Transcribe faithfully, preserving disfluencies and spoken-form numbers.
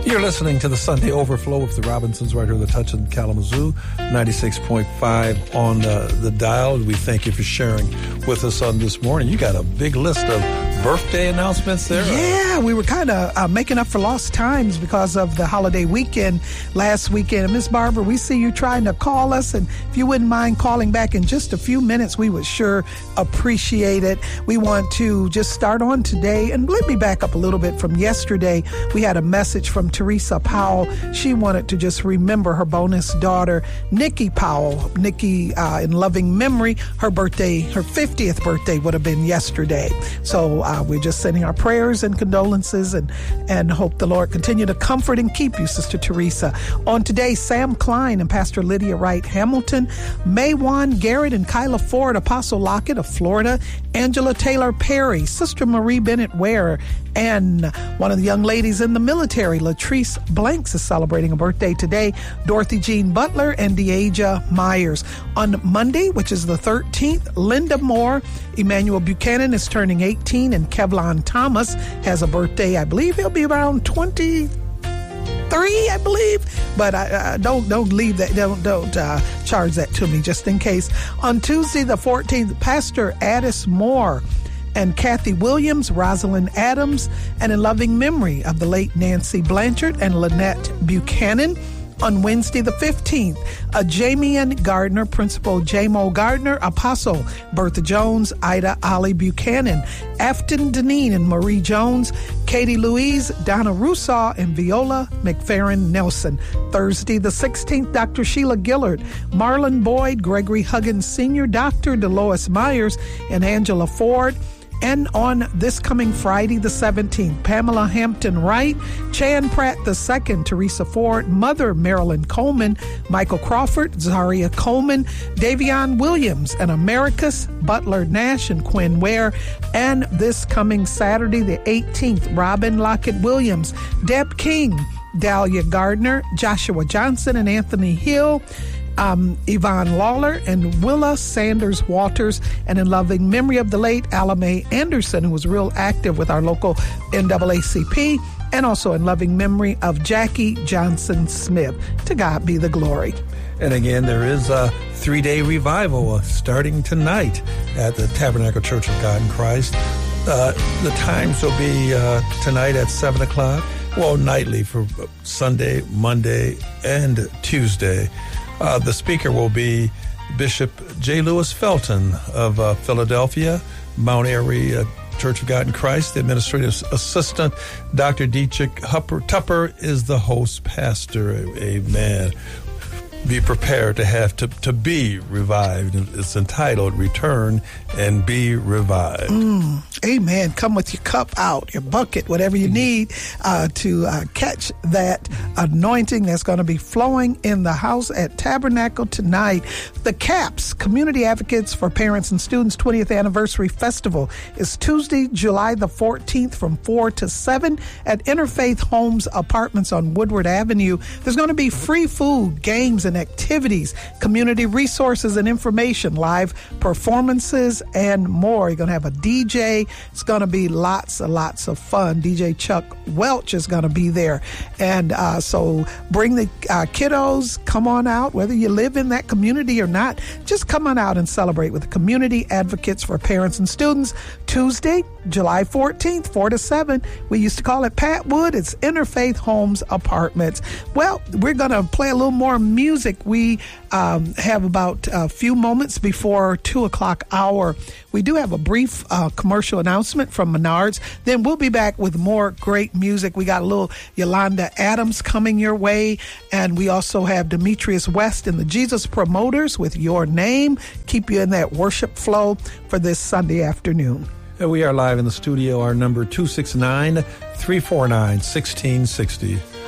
You're listening to the Sunday Overflow with the Robinsons right here in the Touch in Kalamazoo, ninety-six point five on uh, the dial. We thank you for sharing with us on this morning. You got a big list of birthday announcements there. Yeah, we were kind of uh, making up for lost times because of the holiday weekend last weekend. And Miss Barbara, we see you trying to call us, and if you wouldn't mind calling back in just a few minutes, we would sure appreciate it. We want to just start on today, and let me back up a little bit from yesterday. We had a message from Teresa Powell. She wanted to just remember her bonus daughter, Nikki Powell. Nikki, uh, in loving memory, her birthday, her fiftieth birthday would have been yesterday. So uh, we're just sending our prayers and condolences and, and hope the Lord continue to comfort and keep you, Sister Teresa. On today, Sam Klein and Pastor Lydia Wright Hamilton, Maywan Garrett and Kyla Ford, Apostle Lockett of Florida, Angela Taylor Perry, Sister Marie Bennett Ware, and one of the young ladies in the military, Latrice Blanks, is celebrating a birthday today. Dorothy Jean Butler and Deaja Myers. On Monday, which is the thirteenth, Linda Moore, Emmanuel Buchanan is turning eighteen, and Kevlon Thomas has a birthday. I believe he'll be around twenty-three, I believe, but I, uh, don't don't leave that, don't don't uh, charge that to me just in case. On Tuesday, the fourteenth, Pastor Addis Moore and Kathy Williams, Rosalind Adams, and in loving memory of the late Nancy Blanchard and Lynette Buchanan. On Wednesday, the fifteenth, a Jamian Gardner, Principal Jamo Gardner, Apostle Bertha Jones, Ida Ollie Buchanan, Afton Deneen and Marie Jones, Katie Louise, Donna Rusaw, and Viola McFerrin Nelson. Thursday, the sixteenth, Doctor Sheila Gillard, Marlon Boyd, Gregory Huggins Senior, Doctor Delois Myers, and Angela Ford. And on this coming Friday, the seventeenth, Pamela Hampton Wright, Chan Pratt the second, Teresa Ford, Mother Marilyn Coleman, Michael Crawford, Zaria Coleman, Davion Williams, and Americus Butler Nash and Quinn Ware. And this coming Saturday, the eighteenth, Robin Lockett Williams, Deb King, Dahlia Gardner, Joshua Johnson, and Anthony Hill. Um, Yvonne Lawler and Willa Sanders Walters, and in loving memory of the late Alame Anderson, who was real active with our local N double A C P, and also in loving memory of Jackie Johnson Smith. To God be the glory. And again, there is a three-day revival uh, starting tonight at the Tabernacle Church of God in Christ. Uh, the times will be uh, tonight at seven o'clock, well, nightly for Sunday, Monday, and Tuesday. Uh, the speaker will be Bishop J. Lewis Felton of uh, Philadelphia, Mount Airy uh, Church of God in Christ. The administrative assistant, Doctor Dietrich Hupper, Tupper, is the host pastor. Amen. Be prepared to have to, to be revived. It's entitled Return and Be Revived. Mm, amen. Come with your cup out, your bucket, whatever you need uh, to uh, catch that anointing that's going to be flowing in the house at Tabernacle tonight. The CAPS, Community Advocates for Parents and Students twentieth Anniversary Festival, is Tuesday, July the fourteenth from four to seven at Interfaith Homes Apartments on Woodward Avenue. There's going to be free food, games, and activities, community resources and information, live performances, and more. You're going to have a D J. It's going to be lots and lots of fun. D J Chuck Welch is going to be there. And uh, so bring the uh, kiddos, come on out, whether you live in that community or not, just come on out and celebrate with the Community Advocates for Parents and Students. Tuesday, July fourteenth, four to seven. We used to call it Pat Wood. It's Interfaith Homes Apartments. Well, we're going to play a little more music. We um, have about a few moments before two o'clock hour. We do have a brief uh, commercial announcement from Menards. Then we'll be back with more great music. We got a little Yolanda Adams coming your way. And we also have Demetrius West and the Jesus Promoters with Your Name. Keep you in that worship flow for this Sunday afternoon. And we are live in the studio. Our number two six nine, three four nine, one six six zero.